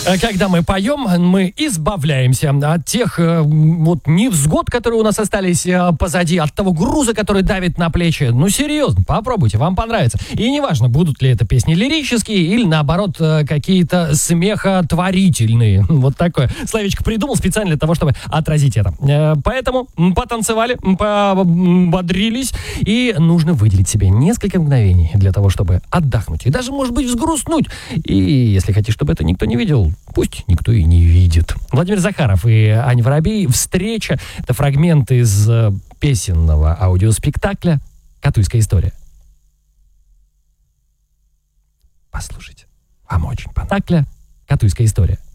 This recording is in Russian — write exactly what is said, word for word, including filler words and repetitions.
Когда мы поем, мы избавляемся от тех вот невзгод, которые у нас остались позади, от того груза, который давит на плечи. Ну, серьезно, попробуйте, вам понравится. И неважно, будут ли это песни лирические или, наоборот, какие-то смехотворительные. Вот такое словечко придумал специально для того, чтобы отразить это. Поэтому потанцевали, пободрились, и нужно выделить себе несколько мгновений для того, чтобы отдохнуть. И даже, может быть, взгрустнуть. И если хотите, чтобы это никто не видел, пусть никто и не видит. Владимир Захаров и Аня Воробей. Встреча. Это фрагмент из песенного аудиоспектакля «Катуйская история». Послушайте. Вам очень понравится. «Катуйская история».